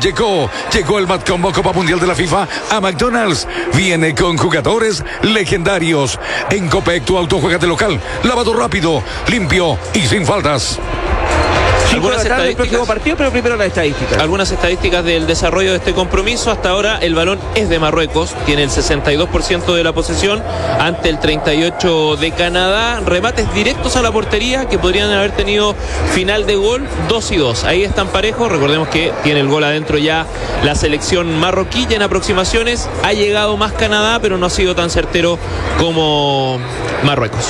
llegó el Mad Combo Copa Mundial de la FIFA a McDonald's. Viene con jugadores legendarios. En Copec tu auto juega de local, lavado rápido, limpio y sin faltas. Algunas El próximo partido, pero primero las estadísticas. Algunas estadísticas del desarrollo de este compromiso. Hasta ahora el balón es de Marruecos, tiene el 62% de la posesión ante el 38% de Canadá. Remates directos a la portería que podrían haber tenido final de gol, 2-2. Ahí están parejos. Recordemos que tiene el gol adentro ya la selección marroquí. En aproximaciones ha llegado más Canadá, pero no ha sido tan certero como Marruecos.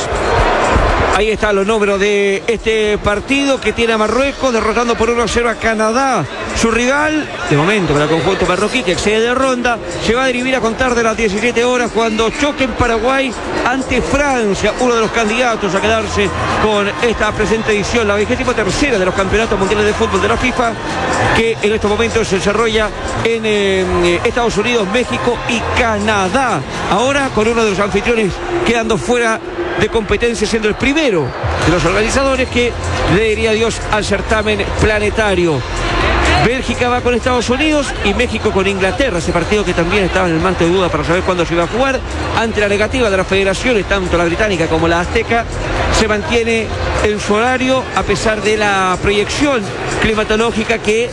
Ahí están los números de este partido que tiene a Marruecos derrotando por 1-0 a Canadá. Su rival, de momento para el conjunto marroquí que excede de ronda, se va a dirimir a contar de las 17 horas cuando choque en Paraguay ante Francia, uno de los candidatos a quedarse con esta presente edición, la 23ª de los campeonatos mundiales de fútbol de la FIFA, que en estos momentos se desarrolla en Estados Unidos, México y Canadá. Ahora con uno de los anfitriones quedando fuera de competencia, siendo el primero de los organizadores que le diría adiós al certamen planetario. Bélgica va con Estados Unidos y México con Inglaterra, ese partido que también estaba en el manto de duda para saber cuándo se iba a jugar. Ante la negativa de las federaciones, tanto la británica como la azteca, se mantiene en su horario a pesar de la proyección climatológica que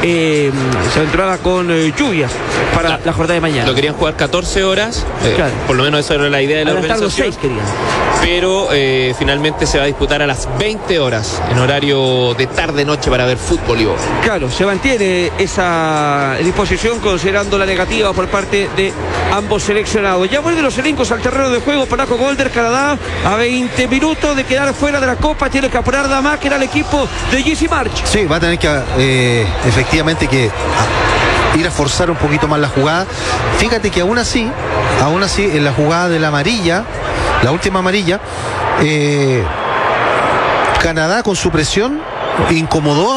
se entraba con lluvias para la jornada de mañana. Lo querían jugar 14 horas, claro. Por lo menos esa era la idea de la organización. 6 querían. Pero finalmente se va a disputar a las 20 horas en horario de tarde-noche para ver fútbol y Claro, se mantiene esa disposición considerando la negativa por parte de ambos seleccionados. Ya vuelven los elencos al terreno de juego. Polaco Golder, Canadá, a 20 minutos de quedar fuera de la Copa, tiene que apurar Damas, que era el equipo de Jesse March. Sí, va a tener que efectivamente que ir a forzar un poquito más la jugada. Fíjate que aún así en la jugada de la amarilla, la última amarilla, Canadá con su presión incomodó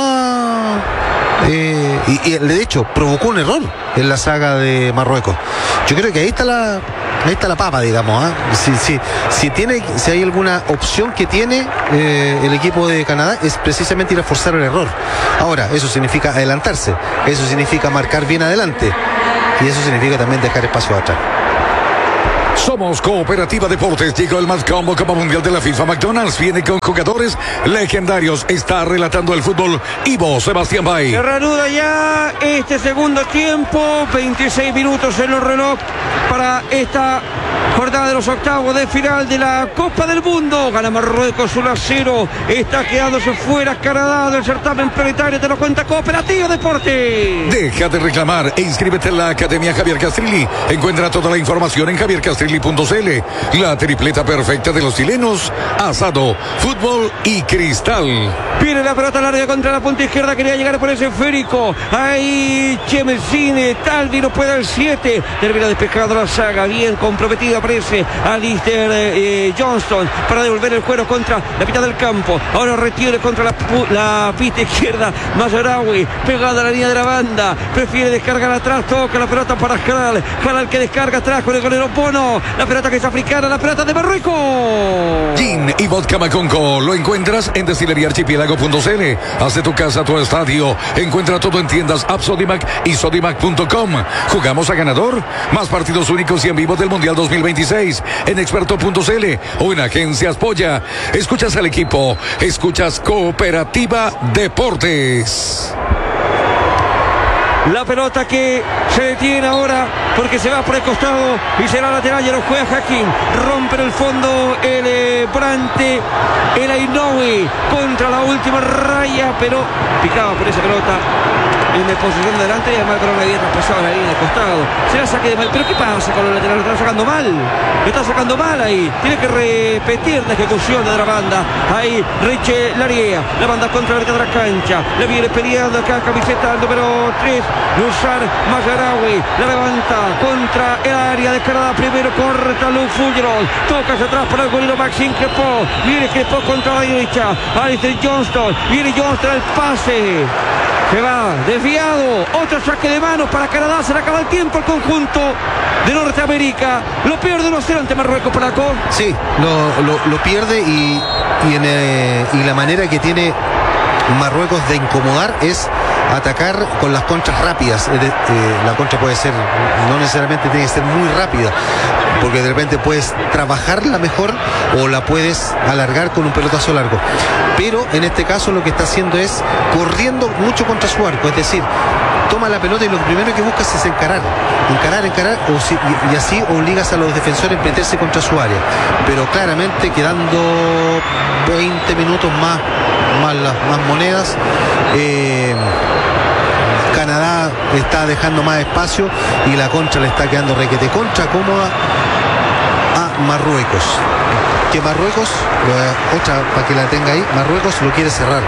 y de hecho provocó un error en la saga de Marruecos. Yo creo que ahí está la papa, digamos, ¿eh? Si hay alguna opción que tiene el equipo de Canadá, es precisamente ir a forzar el error. Ahora, eso significa adelantarse, eso significa marcar bien adelante y eso significa también dejar espacio atrás. Somos Cooperativa Deportes. Llegó el más combo Copa Mundial de la FIFA. McDonald's viene con jugadores legendarios. Está relatando el fútbol Ivo Sebastián Bay. Se reanuda ya este segundo tiempo. 26 minutos en el reloj para esta jornada de los octavos de final de la Copa del Mundo. Gana Marruecos 1-0. Está quedándose fuera Canadá del certamen planetario. Te lo cuenta Cooperativa Deportes. Deja de reclamar e inscríbete en la Academia Javier Castrilli. Encuentra toda la información en javiercastrilli.cl. La tripleta perfecta de los chilenos: asado, fútbol y cristal. Viene la pelota larga contra la punta izquierda. Quería llegar por ese esférico. Ahí Chemezine. Talvi no puede al 7. Termina despejando la saga. Bien comprometida. Aparece Alistair Johnston para devolver el cuero contra la mitad del campo. Ahora retiene contra la pista izquierda. Mazarawi pegada a la línea de la banda. Prefiere descargar atrás. Toca la pelota para Jalal. Jalal que descarga atrás con el golero Bono. La pelota que es africana. La pelota de Marruecos. Gin y vodka Maconco lo encuentras en destileriaarchipiélago.cl. Haz de tu casa tu estadio. Encuentra todo en tiendas App Sodimac y sodimac.com. Jugamos a ganador. Más partidos únicos y en vivo del Mundial 2026 en experto.cl o en Agencias Polla. Escuchas al equipo. Escuchas Cooperativa Deportes. La pelota que se detiene ahora porque se va por el costado y será lateral. Ya lo juega Hakim. Rompe en el fondo el volante, el Ainoui, contra la última raya, pero picaba por esa pelota en la posición de delante y además el balón había traspasado la línea del costado. Se la saque de mal. ¿Pero qué pasa con el lateral? Lo está sacando mal. Lo está sacando mal ahí. Tiene que repetir la ejecución de la banda. Ahí Riche Laria. La banda contra la mitad de la cancha. Le viene peleando acá camiseta número 3. Nusar Mazarawi. La levanta contra el área de Canadá. Primero corta Luke Fulgerol. Toca hacia atrás para el golero Maxime Crepeau. Viene Crepeau contra la derecha. Alistair Johnston. Viene Johnston al pase. Se va desviado. Otro saque de manos para Canadá. Se le acaba el tiempo al conjunto de Norteamérica. Lo pierde 1-0 ante Marruecos, Polaco. Sí, lo pierde y la manera que tiene Marruecos de incomodar es atacar con las contras rápidas. La contra puede ser, no necesariamente tiene que ser muy rápida, porque de repente puedes trabajarla mejor o la puedes alargar con un pelotazo largo. Pero en este caso lo que está haciendo es corriendo mucho contra su arco, es decir, toma la pelota y lo primero que buscas es encarar, y así obligas a los defensores a meterse contra su área. Pero claramente quedando 20 minutos más monedas, Canadá está dejando más espacio y la contra le está quedando requete contra cómoda a Marruecos. Que Marruecos, otra para que la tenga ahí, Marruecos lo quiere cerrar.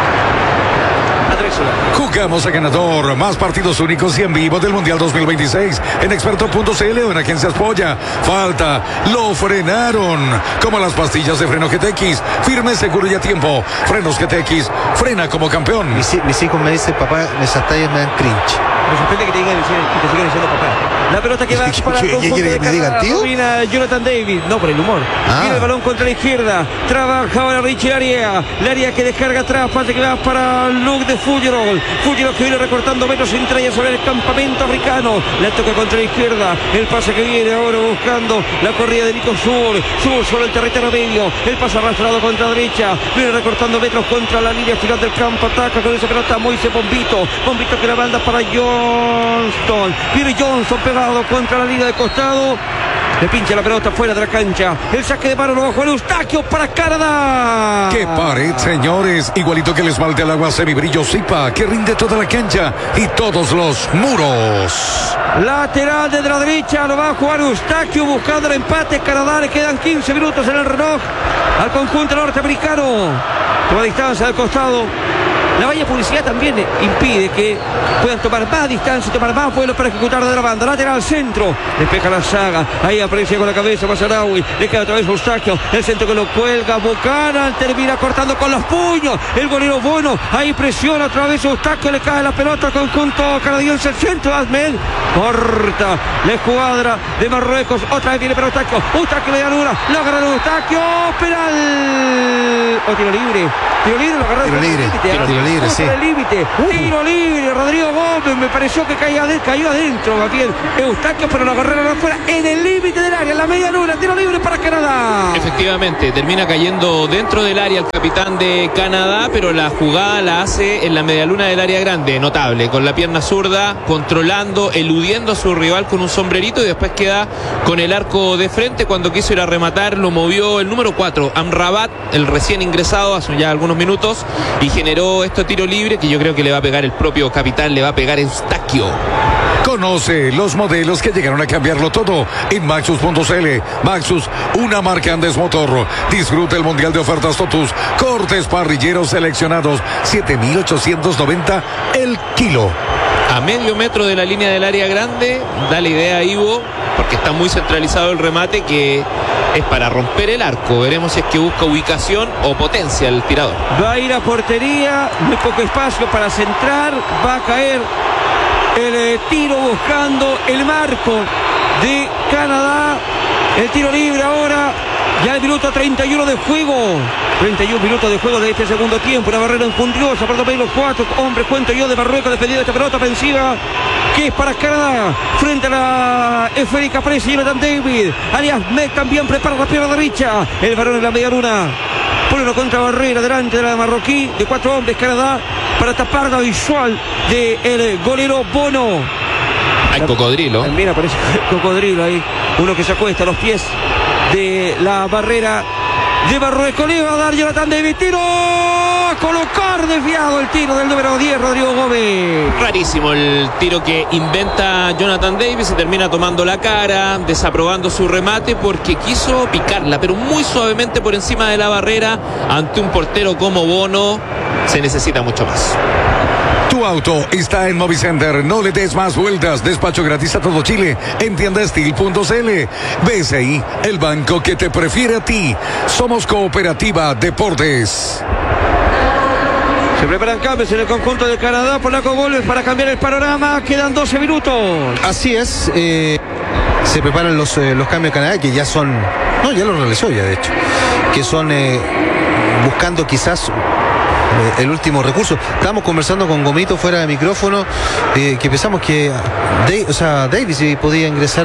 Jugamos a ganador. Más partidos únicos y en vivo del Mundial 2026 en experto.cl o en Agencias Polla. Falta. Lo frenaron. Como las pastillas de freno GTX. Firme, seguro y a tiempo. Frenos GTX. Frena como campeón. Mis hijos me dicen, papá, esas tallas me dan cringe. Me sorprende que te sigan diciendo papá. La pelota que va para el conjunto de Canadá. Domina Jonathan David. No, por el humor. Viene el balón contra la izquierda. Trabaja ahora Richie Laria. Laria que descarga atrás. Pase que va para Luke de Fulgerol. Fulgerol que viene recortando metros entre ellas sobre el campamento africano. La toca contra la izquierda. El pase que viene ahora buscando la corrida de Nico Sur. Sur sobre el territorio medio. El pase arrastrado contra la derecha. Viene recortando metros contra la línea final del campo. Ataca con esa pelota Moise Bombito. Bombito que la manda para Johnston. Viene Johnston pegado contra la línea de costado. Le pincha la pelota fuera de la cancha. El saque de mano lo bajó el Eustaquio para Canadá. ¡Qué pared, señores! Igualito que el esmalte al agua semibrillo Zipa, que rinde toda la cancha y todos los muros. Lateral desde la derecha, lo va a jugar Eustaquio buscando el empate. Canadá, le quedan 15 minutos en el reloj al conjunto norteamericano. Toma distancia del costado. La valla publicidad también impide que puedan tomar más distancia, tomar más vuelos para ejecutar de la banda. Lateral centro, despeja la saga. Ahí aparece con la cabeza Mazarawi. Le queda otra vez Eustaquio. El centro que lo cuelga. Buchanan termina cortando con los puños. El golero Bono. Ahí presiona otra vez Eustaquio. Le cae la pelota al conjunto canadiense. El centro Ahmed. Corta la escuadra de Marruecos. Otra vez viene para Eustaquio. Eustaquio le da dura. Lo agarra Eustaquio. Penal. O tiro libre. Tiro libre, lo agarra. Tiro libre, sí. Tiro libre, Rodrigo Gómez. Me pareció que cayó adentro. Más bien Eustaquio, pero lo agarraron afuera en el límite. límite del área, en la media luna, tiro libre para Canadá. Efectivamente, termina cayendo dentro del área el capitán de Canadá, pero la jugada la hace en la medialuna del área grande, notable, con la pierna zurda, controlando, eludiendo a su rival con un sombrerito y después queda con el arco de frente. Cuando quiso ir a rematar, lo movió el número 4, Amrabat, el recién ingresado hace ya algunos minutos, y generó este tiro libre que yo creo que le va a pegar el propio capitán, le va a pegar Eustaquio. Conoce los modelos que llegaron a cambiarlo todo en Maxus.cl. Maxus, una marca Andes Motor. Disfruta el mundial de ofertas Totus. Cortes parrilleros seleccionados, 7,890 el kilo. A medio metro de la línea del área grande, da la idea a Ivo, porque está muy centralizado el remate, que es para romper el arco. Veremos si es que busca ubicación o potencia el tirador. Va a ir a portería, muy poco espacio para centrar, va a caer el tiro buscando el marco de Canadá. El tiro libre ahora, ya el minuto 31 de juego. 31 minutos de juego de este segundo tiempo. Una barrera enjundiosa para los 4 hombres, cuento yo, de Marruecos defendiendo esta pelota ofensiva que es para Canadá. Frente a la esférica presa Jonathan David. Alias Meg también prepara la pierna derecha. El varón en la media luna. Pone una contrabarrera delante de la marroquí de 4 hombres Canadá para tapar la visual del golero Bono. Hay cocodrilo. Mira, parece cocodrilo ahí. Uno que se acuesta a los pies de la barrera de Marruecos. Le va a dar Jonathan David. Tiro a colocar, desviado el tiro del número 10, Rodrigo Gómez. Rarísimo el tiro que inventa Jonathan Davis y termina tomando la cara, desaprobando su remate porque quiso picarla, pero muy suavemente por encima de la barrera. Ante un portero como Bono se necesita mucho más. Tu auto está en Movicenter. No le des más vueltas. Despacho gratis a todo Chile en tiendastil.cl. BCI, el banco que te prefiere a ti. Somos Cooperativa Deportes. Se preparan cambios en el conjunto de Canadá. Polaco vuelve para cambiar el panorama. Quedan 12 minutos. Así es. Se preparan los cambios de Canadá, que ya son... No, ya lo realizó ya, de hecho. Que son buscando quizás... el último recurso. Estábamos conversando con Gomito fuera de micrófono, que pensamos que Davis podía ingresar.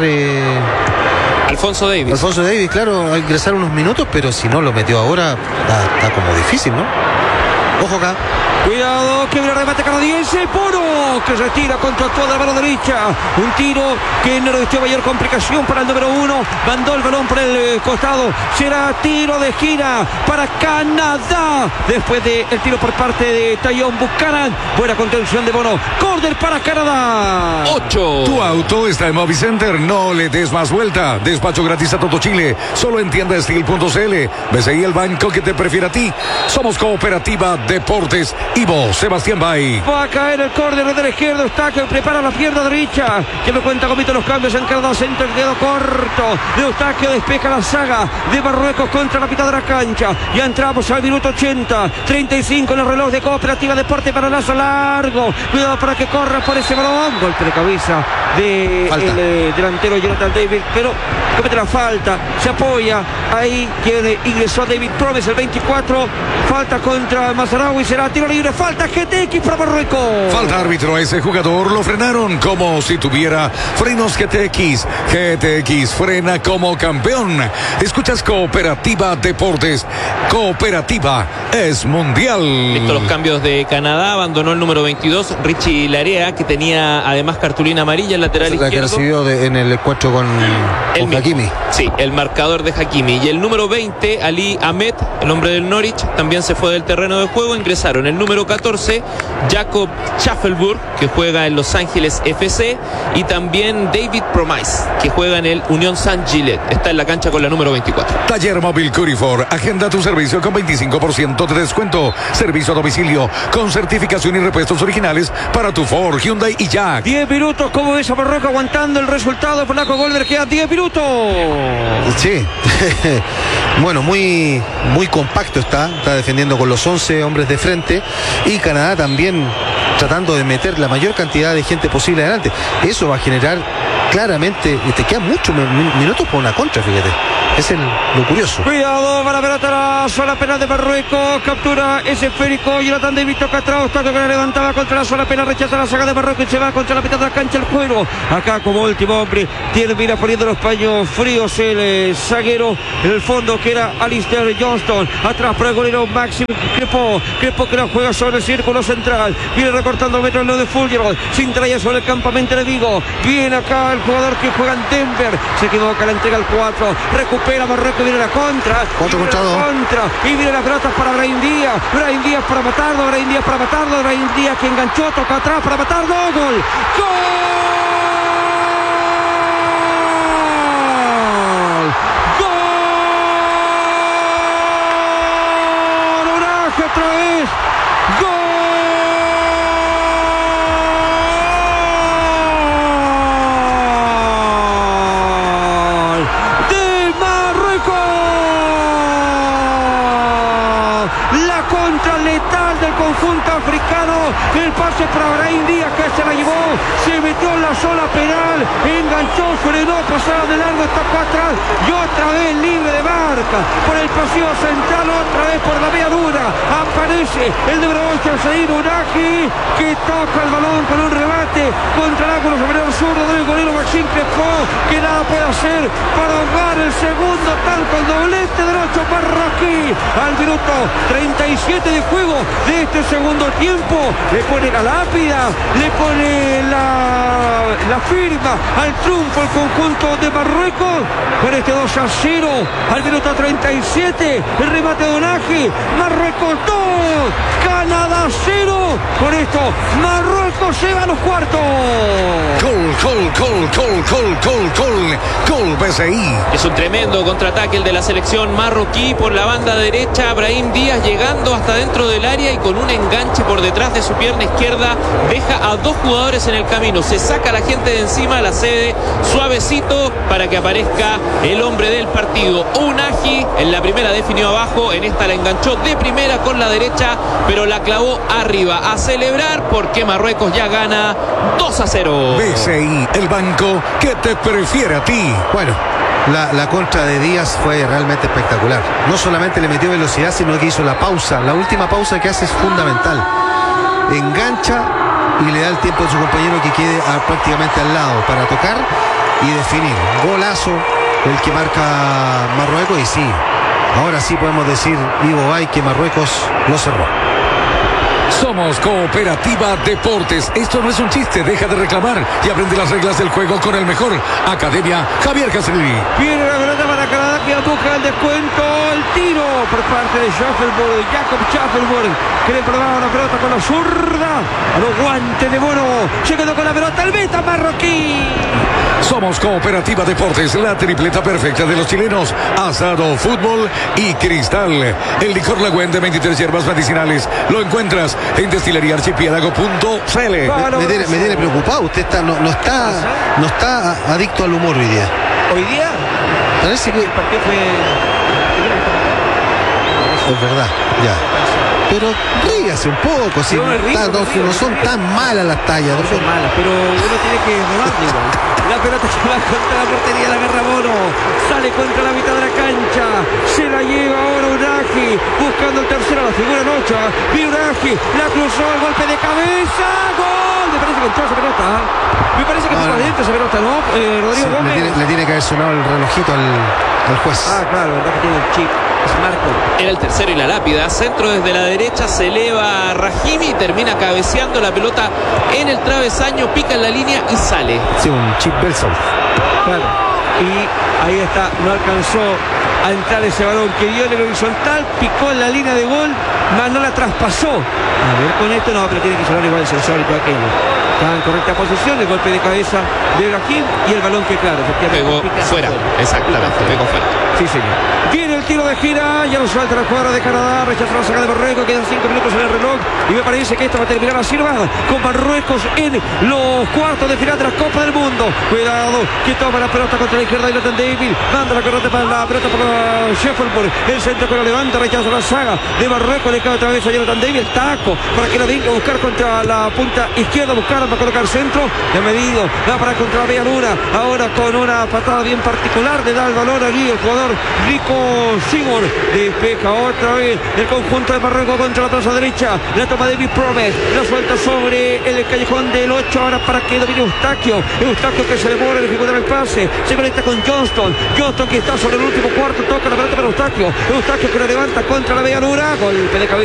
Alfonso Davis, claro, a ingresar unos minutos, pero si no lo metió ahora, está como difícil, ¿no? Ojo acá. Cuidado, que viene el remate canadiense. Bono, que retira contra toda la mano derecha. Un tiro que no resistió mayor complicación para el número 1. Mandó el balón por el costado. Será tiro de esquina para Canadá. Después del tiro por parte de Tayon Buchanan. Buena contención de Bono. Córner para Canadá. 8. Tu auto está en Movicenter. No le des más vuelta. Despacho gratis a todo Chile. Solo en tiendastil.cl. BCI, el banco que te prefiere a ti. Somos Cooperativa Deportes. Ivo Sebastián Bay. Va a caer el córner de la izquierda. Eustaquio prepara la pierna derecha. Que me cuenta Gomito los cambios en Canadá. Centro, quedó corto. De Eustaquio despeja la saga de Marruecos contra la mitad de la cancha. Ya entramos al minuto 80. 35 en el reloj de Cooperativa Deporte para lazo largo. Cuidado para que corra por ese balón. Golpe de cabeza del delantero Jonathan David. Pero comete la falta. Se apoya ahí quien ingresó David Promes, el 24. Falta contra Mazaraui. Será tiro libre. Falta GTX para Marruecos. Falta árbitro a ese jugador. Lo frenaron como si tuviera frenos GTX. GTX frena como campeón. Escuchas Cooperativa Deportes. Cooperativa es mundial. Listo los cambios de Canadá. Abandonó el número 22, Richie Larea, que tenía además cartulina amarilla en lateral La izquierdo. que recibió en el encuentro con Hakimi. Sí, el marcador de Hakimi. Y el número 20, Ali Ahmed, el hombre del Norwich, también se fue del terreno de juego. Ingresaron el número 14, Jacob Schaffelburg, que juega en Los Ángeles FC, y también David Promise, que juega en el Unión Saint Gilles. Está en la cancha con la número 24. Taller Móvil Curifor. Agenda tu servicio con 25% de descuento. Servicio a domicilio con certificación y repuestos originales para tu Ford, Hyundai y Jack. 10 minutos. ¿Cómo ves a Marruecos aguantando el resultado? Polaco Golder, quedan 10 minutos. Sí. Bueno, muy compacto está defendiendo con los 11 hombres de frente, y Canadá también tratando de meter la mayor cantidad de gente posible adelante. Eso va a generar claramente, te quedan muchos minutos por una contra, fíjate. Es lo curioso. Cuidado, va la pelota a la zona penal de Marruecos. Captura ese esférico. Jonathan David toca atrás. Tato que la levantaba contra la zona penal. Rechaza la saga de Marruecos y se va contra la mitad de la cancha el juego. Acá como último hombre termina poniendo los paños fríos el zaguero en el fondo que era Alistair Johnston. Atrás para el golero Maxim Crepo. Crepo que la juega sobre el círculo central. Viene recortando el metro en lo de Fulgerod. Sin traía sobre el campamento de Vigo. Viene acá el jugador que juega en Denver. Se equivoca, la entrega al 4. Recupera Marruecos, viene la contra. 4 contra 2. Y viene las pelotas para Brahim Díaz. Brahim Díaz para matarlo. Brahim Díaz para matarlo. Brahim Díaz que enganchó, toca atrás para matarlo. Gol. ¡Gol! Otra vez, gol de Marruecos, la contra letal del conjunto africano, el pase para Brahim Díaz que se la llevó, se metió en la zona penal, enganchó, frenó, pasaba de largo, tocó atrás y otra vez libre de marca por el pasillo central, otra vez por la vía dura, aparece el de Brabocha, Said Unahi, que toca el balón con un rebate contra el ángulo superior zurdo del golero Maxime Crepo, que nada puede hacer para ahogar el segundo tanto, el doblete del 8 marroquí al minuto 37 de juego de este segundo tiempo. Le pone la lápida, le pone la firma al triunfo el conjunto de Marruecos con este 2-0 al minuto 37, el remate de Unahi. Marruecos 2, Canadá 0. Con esto Marruecos se va a los cuartos. Gol BCI. Es un tremendo contraataque el de la selección marroquí por la banda derecha. Brahim Díaz llegando hasta dentro del área y con un enganche por detrás de su pierna izquierda deja a 2 jugadores en el camino. Se saca a la gente de encima, la cede suavecito para que aparezca el hombre del partido. Unahi en la primera definió abajo, en esta la enganchó de primera con la derecha, pero la clavó arriba. A celebrar porque Marruecos ya gana 2-0. BCI, el banco que te prefiere a ti. Bueno, la contra de Díaz fue realmente espectacular. No solamente le metió velocidad, sino que hizo la pausa. La última pausa que hace es fundamental. Engancha y le da el tiempo a su compañero que quede prácticamente al lado para tocar y definir. Golazo el que marca Marruecos y sí, ahora sí podemos decir, Ivo Bay, que Marruecos lo cerró. Somos Cooperativa Deportes. Esto no es un chiste, deja de reclamar y aprende las reglas del juego con el mejor. Academia Javier Caselli. Viene la pelota para Canadá que busca el descuento, el tiro por parte de Schaffelburg, Jacob Schaffelburg, que le probaba la pelota con la zurda, a los guantes de Bono, se quedó con la pelota el meta marroquí. Somos Cooperativa Deportes, la tripleta perfecta de los chilenos. Asado, fútbol y cristal. El licor Lagüen de 23 hierbas medicinales lo encuentras en destileríaarchipiélago.cl. Me tiene preocupado. Usted no está adicto al humor hoy día. Hoy día parece que el partido fue... Es verdad, ya. Pero ríase un poco, si no son tan malas las tallas. No son malas, pero uno tiene que robarle igual. La pelota se va contra la portería, la agarra Bono, sale contra la mitad de la cancha, se la lleva ahora Unahi, buscando el tercero, la figura Nocha, viene Unahi, la cruzó, el golpe de cabeza, gol. Me parece que entró esa pelota, me parece que fue para adentro esa pelota, ¿no? Rodrigo Gómez. Le tiene que haber sonado el relojito al juez. Claro, verdad que tiene el chip. Marco. Era el tercero y la lápida. Centro desde la derecha, se eleva Rahimi y termina cabeceando la pelota en el travesaño, pica en la línea y sale. Sí, un chip Belson. Claro. Y ahí está, no alcanzó a entrar ese balón que dio en el horizontal, picó en la línea de gol, mas no la traspasó. A ver con esto, no, pero tiene que sonar igual el sensor y todo aquello. Está en correcta posición, el golpe de cabeza de Brahim y el balón que claro, pegó fuera, exactamente, pegó fuera. Sí, señor. Viene el tiro de gira, ya lo suelta la jugadora de Canadá, rechaza la saga de Marruecos, quedan 5 minutos en el reloj y me parece que esto va a terminar así nomás, con Marruecos en los cuartos de final de la Copa del Mundo. Cuidado, que toma la pelota contra la izquierda, Jonathan David, manda la pelota para la pelota por Sheffield, el centro que lo levanta, rechaza la saga de Marruecos, le cae otra vez a Jonathan David, el taco para que la venga a buscar contra la punta izquierda, buscar para colocar centro, de medido, va para contra la media luna, ahora con una patada bien particular, le da el balón allí el jugador Rico Sigurd, despeja otra vez el conjunto de Marruecos contra la plaza derecha, la toma David Promes, la suelta sobre el callejón del 8, ahora para que domine Eustaquio que se demora en ejecutar el pase, se conecta con Johnston que está sobre el último cuarto, toca la pelota para Eustaquio que la levanta contra la media luna, golpe de cabeza